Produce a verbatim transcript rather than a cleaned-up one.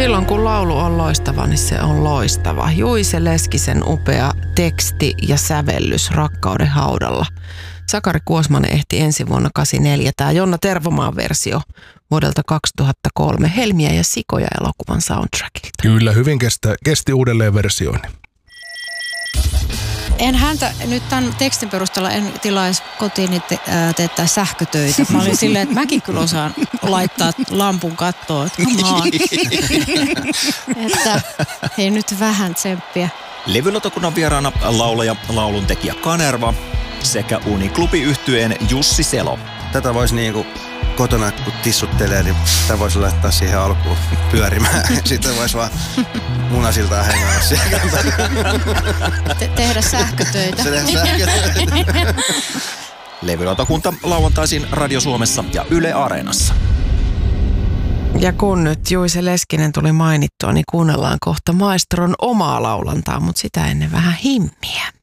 Silloin kun laulu on loistava, niin se on loistava. Juise Leskisen upea teksti ja sävellys Rakkauden haudalla. Sakari Kuosmanen ehti ensi vuonna kahdeksankymmentäneljä. Tämä Jonna Tervomaan versio vuodelta kaksituhattakolme. Helmiä ja sikoja elokuvan soundtrackilta. Kyllä, hyvin kestä, kesti uudelleen versioinnin. En häntä nyt tämän tekstin perusteella en tilaisi kotiin te, ää, teettää sähkötöitä. Mä olin silleen, että mäkin kyllä osaan laittaa lampun kattoon. Come on. Että hei nyt vähän tsemppiä. Levylautakunnan vieraana laulaja, lauluntekijä Kanerva sekä Uniklubi-yhtyeen Jussi Selo. Tätä voisi niinku kotona, kun tissuttelee, niin tämä voisi laittaa siihen alkuun pyörimään. Sitten voisi vaan munasiltaan hengää siellä. Te- tehdä sähkötöitä. Se tehdä sähkötöitä. Levylautakunta lauantaisin Radio Suomessa ja Yle Areenassa. Ja kun nyt Juise Leskinen tuli mainittua, niin kuunnellaan kohta maestron omaa laulantaa, mutta sitä ennen vähän himmiä.